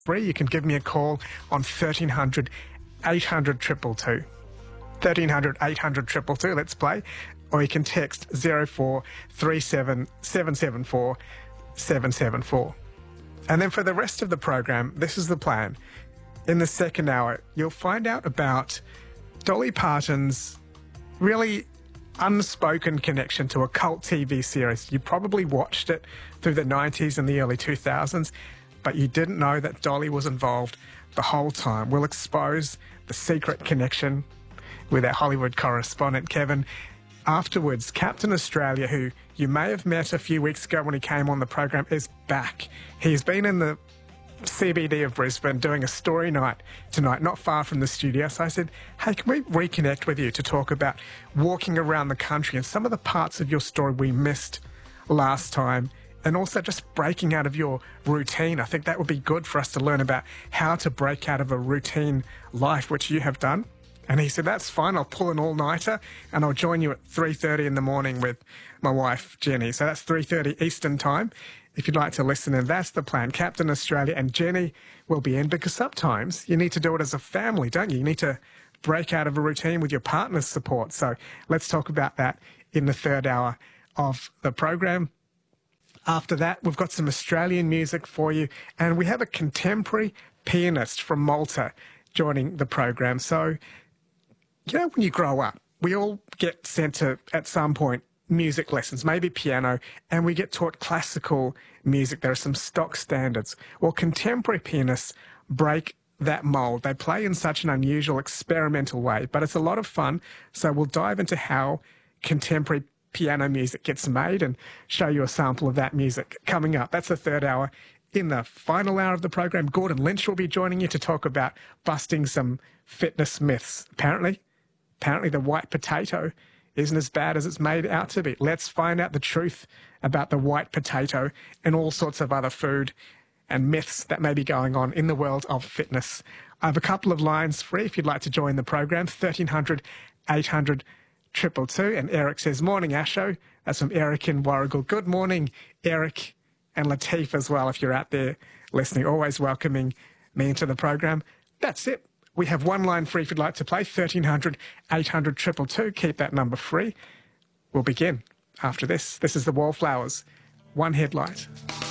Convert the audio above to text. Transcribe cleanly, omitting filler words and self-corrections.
free. You can give me a call on 1300 800 222. 1300 800 222, let's play. Or you can text 0437 774 774. And then for the rest of the program, this is the plan. In the second hour, you'll find out about Dolly Parton's really unspoken connection to a cult TV series. You probably watched it through the 90s and the early 2000s, but you didn't know that Dolly was involved the whole time. We'll expose the secret connection with our Hollywood correspondent, Kevin. Afterwards, Captain Australia, who you may have met a few weeks ago when he came on the program, is back. He's been in the CBD of Brisbane doing a story night tonight, not far from the studio. So I said, hey, can we reconnect with you to talk about walking around the country and some of the parts of your story we missed last time, and also just breaking out of your routine. I think that would be good for us to learn about how to break out of a routine life, which you have done. And he said, that's fine, I'll pull an all-nighter and I'll join you at 3:30 in the morning with my wife, Jenny. So that's 3:30 Eastern time. If you'd like to listen, and that's the plan. Captain Australia and Jenny will be in, because sometimes you need to do it as a family, don't you? You need to break out of a routine with your partner's support. So let's talk about that in the third hour of the program. After that, we've got some Australian music for you, and we have a contemporary pianist from Malta joining the program. So, you know, when you grow up, we all get sent to, at some point, music lessons, maybe piano, and we get taught classical music. There are some stock standards. Well, contemporary pianists break that mold. They play in such an unusual, experimental way, but it's a lot of fun. So we'll dive into how contemporary piano music gets made and show you a sample of that music coming up. That's the third hour. In the final hour of the program, Gordon Lynch will be joining you to talk about busting some fitness myths. Apparently the white potato isn't as bad as it's made out to be. Let's find out the truth about the white potato and all sorts of other food and myths that may be going on in the world of fitness. I have a couple of lines free if you'd like to join the program, 1300 800 222. And Eric says, morning, Asho. That's from Eric in Warrigal. Good morning, Eric, and Latif as well, if you're out there listening, always welcoming me into the program. That's it. We have one line free if you'd like to play, 1300 800 222. Keep that number free. We'll begin after this. This is the Wallflowers, One Headlight.